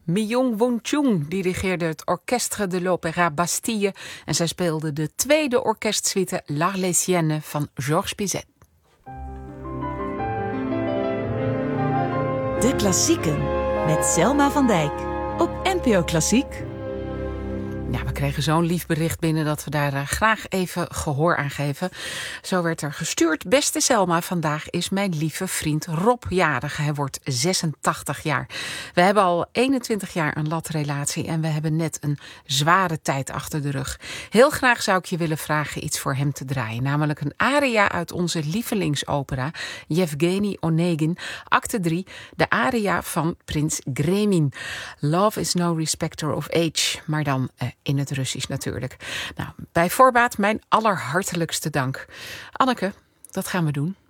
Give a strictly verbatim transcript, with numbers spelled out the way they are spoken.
Myung-Whun Chung dirigeerde het Orchestre de l'Opéra Bastille en zij speelde de tweede orkestsuite L'Arlésienne van Georges Bizet. De Klassieken met Selma van Dijk op N P O Klassiek. Ja, we kregen zo'n lief bericht binnen dat we daar uh, graag even gehoor aan geven. Zo werd er gestuurd. Beste Selma, vandaag is mijn lieve vriend Rob jarig. Hij wordt zesentachtig jaar. We hebben al eenentwintig jaar een latrelatie en we hebben net een zware tijd achter de rug. Heel graag zou ik je willen vragen iets voor hem te draaien. Namelijk een aria uit onze lievelingsopera, Yevgeny Onegin, acte drie, de aria van prins Gremin. Love is no respecter of age, maar dan uh, in het Russisch natuurlijk. Nou, bij voorbaat mijn allerhartelijkste dank. Anneke, dat gaan we doen.